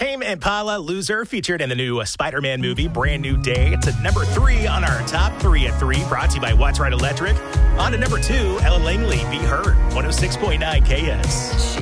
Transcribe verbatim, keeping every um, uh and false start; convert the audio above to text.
Tame Impala, Loser, featured in the new uh, Spider-Man movie, Brand New Day. It's at number three on our top three at three, brought to you by What's Right Electric. On to number two, Ella Langley, Be Heard, one oh six point nine K S.